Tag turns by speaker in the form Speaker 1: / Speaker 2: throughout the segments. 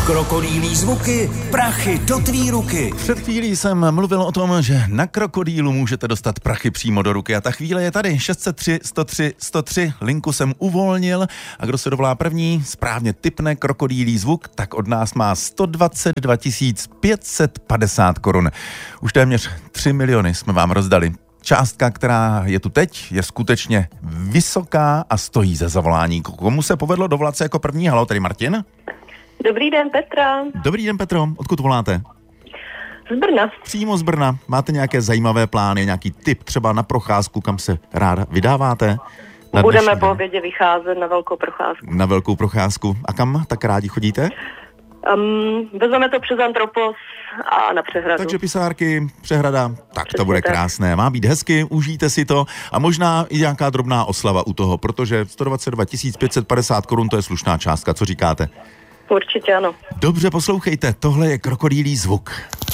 Speaker 1: Krokodýlí zvuky, prachy do tvý ruky.
Speaker 2: Před chvílí jsem mluvil o tom, že na krokodýlu můžete dostat prachy přímo do ruky a ta chvíle je tady. 603 103 103, linku jsem uvolnil a kdo se dovolá první, správně tipne krokodýlí zvuk, tak od nás má 122 550 korun. Už téměř 3 miliony jsme vám rozdali. Částka, která je tu teď, je skutečně vysoká a stojí za zavolání. Komu se povedlo dovolat se jako první? Haló, tady Martin?
Speaker 3: Dobrý den, Petra.
Speaker 2: Dobrý den, Petro. Odkud voláte?
Speaker 3: Z Brna.
Speaker 2: Přímo z Brna. Máte nějaké zajímavé plány, nějaký tip třeba na procházku, kam se ráda vydáváte?
Speaker 3: Budeme po obědě vycházet na velkou procházku.
Speaker 2: Na velkou procházku. A kam tak rádi chodíte?
Speaker 3: Vezmeme to přes Antropos a na přehradu.
Speaker 2: Takže Pisárky, přehrada, tak
Speaker 3: Přesně
Speaker 2: to bude
Speaker 3: tak.
Speaker 2: krásné. Má být hezky, užijte si to a možná i nějaká drobná oslava u toho, protože 122 550 korun to je slušná částka. Co říkáte?
Speaker 3: Určitě ano.
Speaker 2: Dobře, poslouchejte, tohle je krokodýlí zvuk.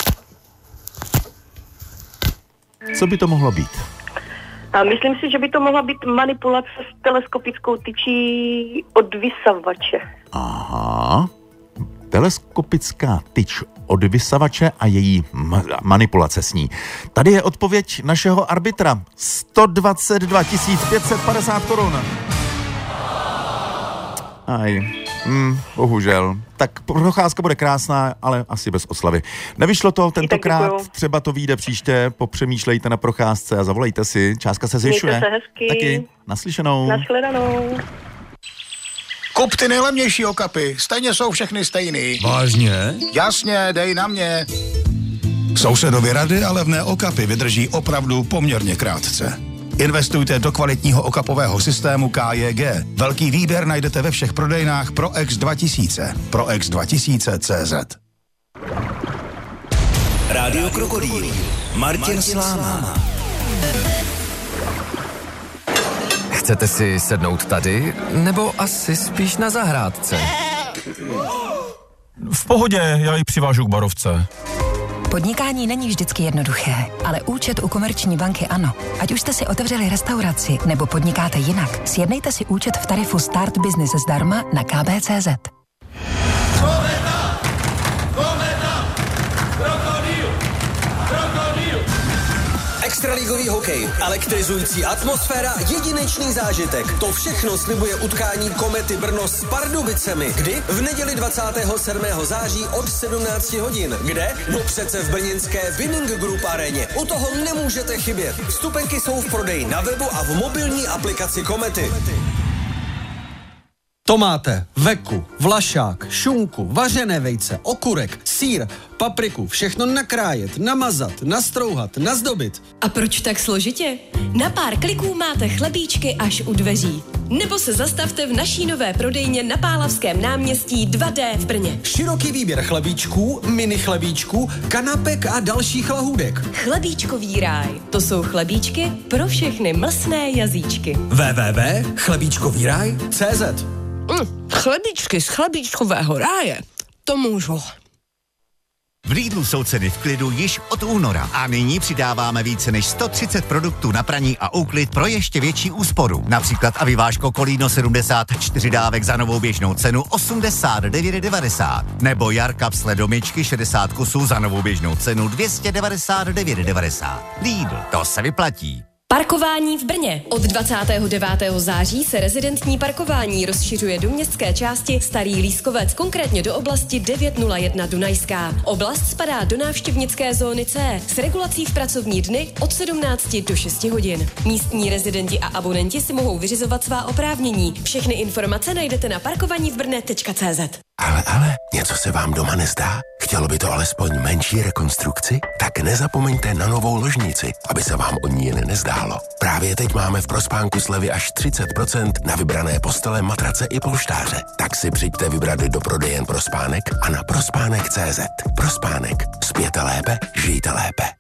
Speaker 2: Co by to mohlo být?
Speaker 3: A myslím si, že by to mohla být manipulace s teleskopickou tyčí od vysavače.
Speaker 2: Aha, teleskopická tyč od vysavače a její manipulace s ní. Tady je odpověď našeho arbitra. 122 550 korun. Bohužel. Tak procházka bude krásná, ale asi bez oslavy. Nevyšlo to tentokrát, třeba to vyjde příště, popřemýšlejte na procházce a zavolejte si. Částka se zvyšuje.
Speaker 3: Mějte se hezky.
Speaker 2: Taky. Naslyšenou.
Speaker 3: Nashledanou.
Speaker 4: Kup ty nejlevnější okapy, stejně jsou všechny stejný.
Speaker 5: Vážně?
Speaker 4: Jasně, dej na mě.
Speaker 5: Sousedovi rady a levné okapy vydrží opravdu poměrně krátce. Investujte do kvalitního okapového systému KJG. Velký výběr najdete ve všech prodejnách pro X2000. Pro X2000.cz.
Speaker 1: Rádio Krokodýl. Martin Sláma.
Speaker 6: Chcete si sednout tady, nebo asi spíš na zahrádce?
Speaker 7: V pohodě, já ji přivážu k barovce.
Speaker 8: Podnikání není vždycky jednoduché, ale účet u Komerční banky ano. Ať už jste si otevřeli restauraci nebo podnikáte jinak, sjednejte si účet v tarifu Start Business zdarma na kb.cz.
Speaker 1: Extraligový hokej, elektrizující atmosféra, jedinečný zážitek. To všechno slibuje utkání Komety Brno s Pardubicemi. Kdy? V neděli 27. září od 17 hodin. Kde? No přece v brněnské Winning Group aréně. U toho nemůžete chybět. Vstupenky jsou v prodeji na webu a v mobilní aplikaci Komety.
Speaker 9: To máte veku, vlašák, šunku, vařené vejce, okurek, sýr, papriku, všechno nakrájet, namazat, nastrouhat, nazdobit.
Speaker 10: A proč tak složitě? Na pár kliků máte chlebíčky až u dveří. Nebo se zastavte v naší nové prodejně na Pálavském náměstí 2D v Brně.
Speaker 9: Široký výběr chlebíčků, mini chlebíčků, kanapek a dalších lahůdek.
Speaker 10: Chlebíčkový ráj. To jsou chlebíčky pro všechny mlsné jazyčky.
Speaker 9: www.chlebíčkovýraj.cz.
Speaker 11: Chlebíčky z chlebíčkového ráje, to můžu.
Speaker 12: V Lidlu jsou ceny v klidu již od února a nyní přidáváme více než 130 produktů na praní a úklid pro ještě větší úsporu. Například avivážko Kolíno 74 dávek za novou běžnou cenu 89,90 nebo Jar kapsle domičky 60 kusů za novou běžnou cenu 299,90. Lidl, to se vyplatí.
Speaker 10: Parkování v Brně. Od 29. září se rezidentní parkování rozšiřuje do městské části Starý Lískovec, konkrétně do oblasti 901 Dunajská. Oblast spadá do návštěvnické zóny C s regulací v pracovní dny od 17 do 6 hodin. Místní rezidenti a abonenti si mohou vyřizovat svá oprávnění. Všechny informace najdete na parkovanívbrne.cz.
Speaker 13: Ale, něco se vám doma nezdá? Chtělo by to alespoň menší rekonstrukci? Tak nezapomeňte na novou ložnici, aby se vám o ní jen nezdálo. Právě teď máme v Prospánku slevy až 30% na vybrané postele, matrace i polštáře. Tak si přijďte vybrat do prodejen Prospánek a na prospánek.cz. Prospánek. Spěte lépe, žijte lépe.